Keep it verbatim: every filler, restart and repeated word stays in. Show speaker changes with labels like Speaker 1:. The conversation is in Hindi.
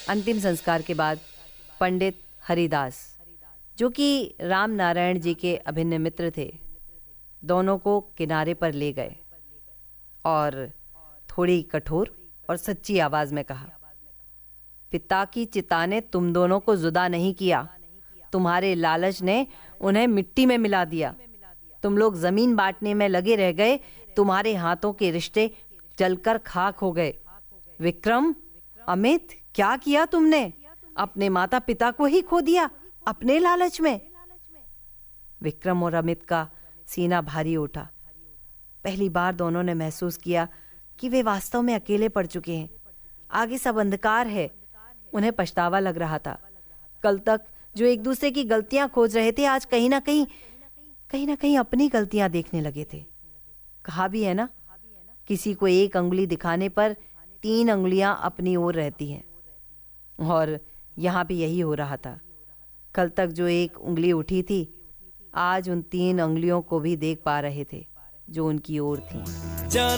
Speaker 1: अंतिम संस्कार के बाद पंडित हरिदास, जो कि राम नारायण जी के अभिन्न मित्र थे, दोनों को किनारे पर ले गए और थोड़ी कठोर और सच्ची आवाज में कहा, पिता की चिता ने तुम दोनों को जुदा नहीं किया, तुम्हारे लालच ने उन्हें मिट्टी में मिला दिया। तुम लोग जमीन बांटने में लगे रह गए, तुम्हारे हाथों के रिश्ते जलकर खाक हो गए। विक्रम, अमित, क्या किया तुमने? अपने माता पिता को ही खो दिया अपने लालच में। विक्रम और अमित का सीना भारी उठा। पहली बार दोनों ने महसूस किया कि वे वास्तव में अकेले पड़ चुके हैं। आगे सब अंधकार है। उन्हें पछतावा लग रहा था। कल तक जो एक दूसरे की गलतियां खोज रहे थे, आज कहीं ना कहीं कहीं ना कहीं अपनी गलतियां देखने लगे थे। कहा भी है ना, किसी को एक अंगुली दिखाने पर तीन अंगुलियां अपनी ओर रहती हैं। और यहां भी यही हो रहा था। कल तक जो एक उंगली उठी थी, आज उन तीन अंगुलियों को भी देख पा रहे थे जो उनकी ओर थी।